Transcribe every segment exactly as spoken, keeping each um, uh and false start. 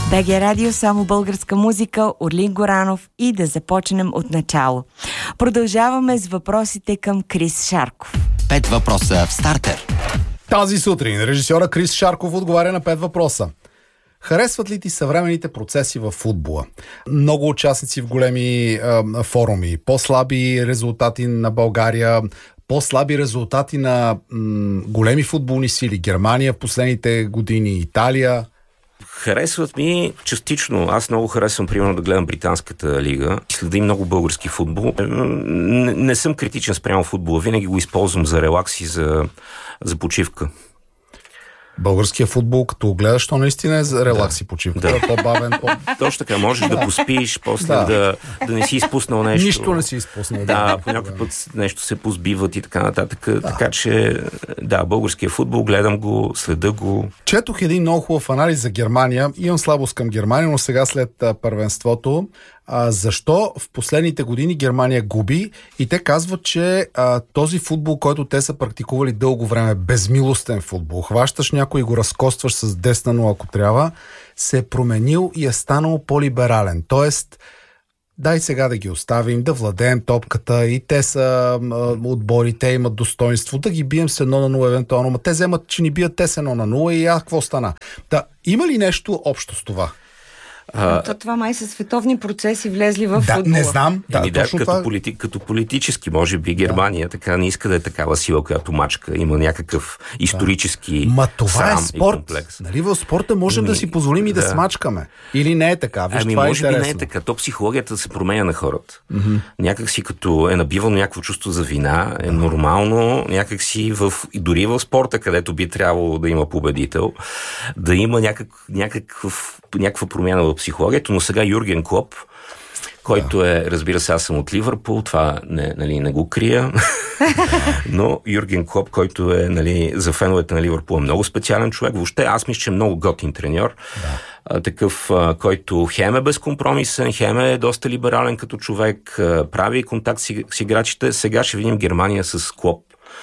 БГ Радио, само българска музика, Орлин Горанов и да започнем от начало. Продължаваме с въпросите към Крис Шарков. Пет въпроса в стартер. Тази сутрин режисьора Крис Шарков отговаря на пет въпроса. Харесват ли ти съвременните процеси в футбола? Много участници в големи а, форуми, по-слаби резултати на България, по-слаби резултати на м, големи футболни сили. Германия в последните години, Италия. Харесват ми частично. Аз много харесвам, примерно, да гледам британската лига. Следим много български футбол. Не, не съм критичен спрямо футбола. Винаги го използвам за релакс и за, за почивка. Българския футбол, като гледаш, то наистина е за релакс и почивка. Да. По-бавен, по... Точно така, можеш да поспиш, после да. Да, да не си изпуснал нещо. Нищо не си изпуснал. Да, да, по някой път нещо се позбиват и така нататък. Да. Така че, да, българския футбол, гледам го, следа го. Четох един много хубав анализ за Германия. Имам слабост към Германия, но сега след а, първенството, а, защо в последните години Германия губи, и те казват, че а, този футбол, който те са практикували дълго време, безмилостен футбол, хващаш някой и го разкостваш с десна, ако трябва, се е променил и е станал по-либерален. Тоест, дай сега да ги оставим, да владеем топката, и те са а, отбори, те имат достоинство, да ги бием с едно на нула евентуално, но те вземат, че ни бият те с едно на нула и а какво стана? Да, има ли нещо общо с това? А, то това май са световни процеси влезли в да, футбола. Не знам. Да, Еми, да, точно като, това... полити, като политически, може би Германия да. Така не иска да е такава сила, която мачка. Има някакъв исторически да. Ма това е спорт. Нали, в спорта можем ами, да си позволим и да, да смачкаме. Или не е така? Виж, ами това може е би не е така. То психологията се променя на хората. Mm-hmm. Някак си като е набивано някакво чувство за вина, е нормално, някак си в, дори в спорта, където би трябвало да има победител, да има някак, някакъв, някаква промяна в психологията, но сега Юрген Клоп, който да. е, разбира се, аз съм от Ливърпул, това не, нали, не го крия, но Юрген Клоп, който е, нали, за феновете на Ливърпул, е много специален човек. Въобще аз мисля, че е много готин треньор. Да. А, такъв, а, който хем е безкомпромисен, хем е доста либерален като човек, а, прави контакт с, с играчите. Сега ще видим Германия с Клоп.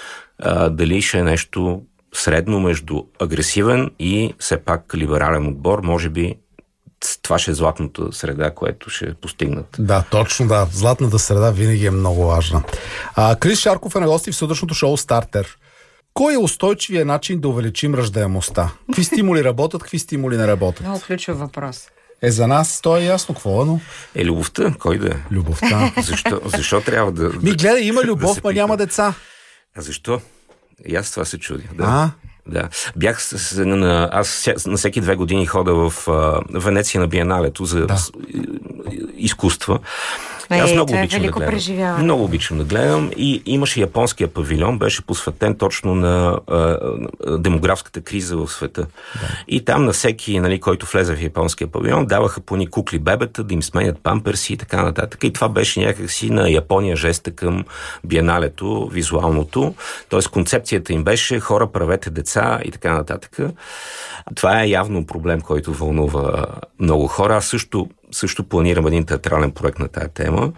А, дали ще е нещо средно между агресивен и все пак либерален отбор, може би това ще е златната среда, което ще постигнат. Да, точно да. Златната среда винаги е много важна. А, Крис Шарков е на гости в сутрешното шоу Стартер. Кой е устойчивия начин да увеличим раждаемостта? Какви стимули работят, какви стимули не работят? Много ключов въпрос. Е, за нас то е ясно какво, но... Е, любовта. Кой да е? Любовта. Защо, защо трябва да... Ми гледай, има любов, да ма няма деца. А защо? И аз това се чудя. Да. А? Да. Бях с, на, аз на всеки две години хода в а, Венеция на биеналето за да. изкуства. Е, аз много това е обичам да гледам. Преживяване. Много обичам да гледам и имаше японския павилион, беше посветен точно на а, демографската криза в света. Да. И там на всеки, нали, който влезе в японския павилион, даваха по ни кукли бебета, да им сменят памперси и така нататък. И това беше някакси на Япония жеста към биеналето, визуалното. Тоест концепцията им беше хора, правете деца и така нататък. Това е явно проблем, който вълнува много хора. Аз също, също планирам един театрален проект на тая тема,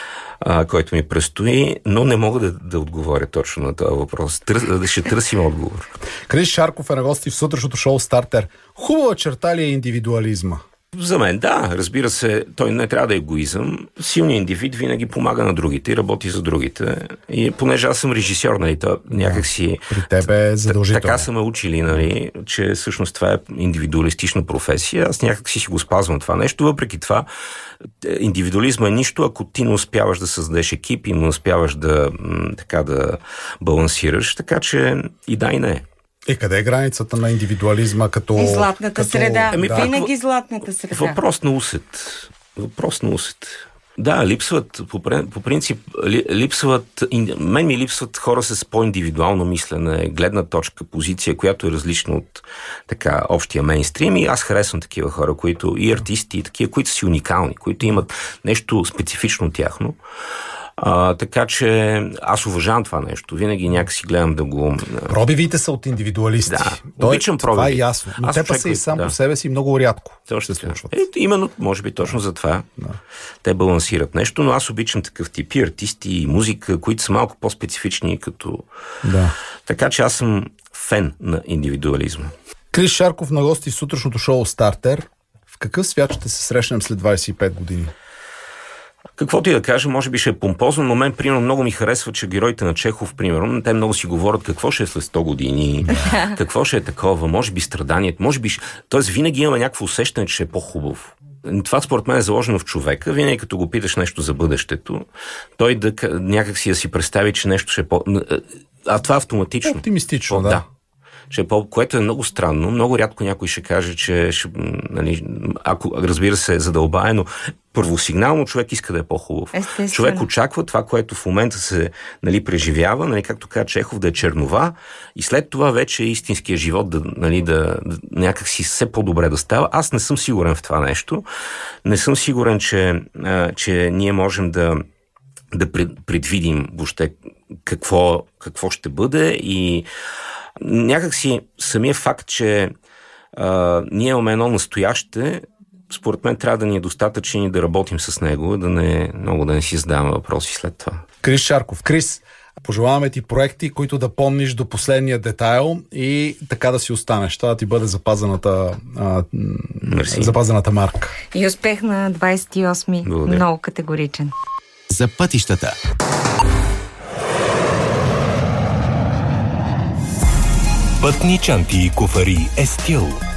а, който ми предстои, но не мога да, да отговоря точно на този въпрос. Търс, ще търсим отговор. Крис Шарков е на гости в сутрешното шоу Стартер. Хубава черта ли е индивидуализма? За мен, да, разбира се, той не трябва да е егоизъм. Силният индивид винаги помага на другите и работи за другите. И понеже аз съм режисьор, нали, то някак си... При тебе е задължително. Така са ме учили, нали, че всъщност това е индивидуалистична професия. Аз някак си си го спазвам това нещо. Въпреки това, индивидуализма е нищо, ако ти не успяваш да създадеш екип и не успяваш да, така, да балансираш. Така че и да, и не е. Е, къде е границата на индивидуализма като... И златната като... среда. Ами, да. Винаги златната среда. Въпрос на усет. Въпрос на усет. Да, липсват, по, по принцип, липсват, мен ми липсват хора с по-индивидуално мислене, гледна точка, позиция, която е различна от така общия мейнстрим, и аз харесвам такива хора, които и артисти, и такива, които са си уникални, които имат нещо специфично тяхно. А, така че аз уважавам това нещо. Винаги някакси гледам да го... Пробивите са от индивидуалисти. Да, Той, обичам пробиви. Това е ясно. Но те па са и сам да. по себе си много рядко. Точно се случват. Е, именно, може би точно за това. Да. Те балансират нещо, но аз обичам такъв тип и артисти и музика, които са малко по-специфични като... Да. Така че аз съм фен на индивидуализма. Крис Шарков на гости в сутрешното шоу Стартер. В какъв свят ще се срещнем след двадесет и пет години? Каквото и да кажа, може би ще е помпозно, но мен, примерно, много ми харесва, че героите на Чехов, примерно, те много си говорят какво ще е след сто години, какво ще е такова, може би страданието, може би... Тоест, винаги имаме някакво усещане, че ще е по-хубаво. Това според мен е заложено в човека. Винаги като го питаш нещо за бъдещето, той да някак си да си представи, че нещо ще е по... А това автоматично. Оптимистично, О, да. да. Че е по... Което е много странно. Много рядко някой ще каже, че ще, нали, ако, разбира се, е задълбаено, първосигнално човек иска да е по-хубав. Естествено. Човек очаква това, което в момента се, нали, преживява, нали, както каза Чехов, да е чернова и след това вече истинския живот да, нали, да, да някак си все по-добре да става. Аз не съм сигурен в това нещо. Не съм сигурен, че, а, че ние можем да да предвидим въобще какво, какво ще бъде и някакси самия факт, че а, ние имаме едно настояще, според мен трябва да ни е достатъчен и да работим с него, да не, много да не си задаваме въпроси след това. Крис Шарков. Крис, пожелаваме ти проекти, които да помниш до последния детайл и така да си останеш. Това да ти бъде запазената, а, запазената марка. И успех на двадесет и осми. Благодаря. Много категоричен. За пътищата. Пътни чанти и куфари Естил.